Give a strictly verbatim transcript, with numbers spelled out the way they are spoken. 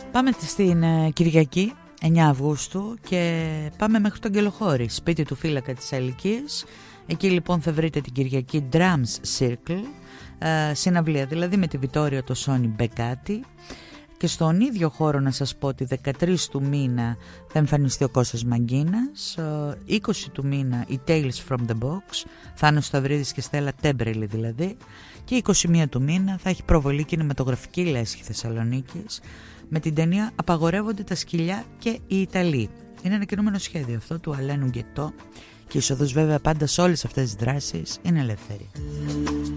Πάμε στην Κυριακή εννιά Αυγούστου και πάμε μέχρι τον Αγγελοχώρη, σπίτι του φύλακα της Αλικίας. Εκεί λοιπόν θα βρείτε την Κυριακή Drums Circle, ε, συναυλία δηλαδή με τη Βιτόρια, το Σόνι Μπεκάτη. Και στον ίδιο χώρο να σας πω ότι δεκατρείς του μήνα θα εμφανιστεί ο Κώστας Μαγκίνας, είκοσι του μήνα η Tales from the Box, Θάνος Σταυρίδης και Στέλλα Τέμπρελη δηλαδή, και είκοσι μία του μήνα θα έχει προβολή κινηματογραφική λέσχη Θεσσαλονίκης με την ταινία «Απαγορεύονται τα σκυλιά και οι Ιταλοί». Είναι ένα κινούμενο σχέδιο αυτό του Αλένου Γκετό και η είσοδος βέβαια πάντα σε όλες αυτές τις δράσεις είναι ελεύθερη.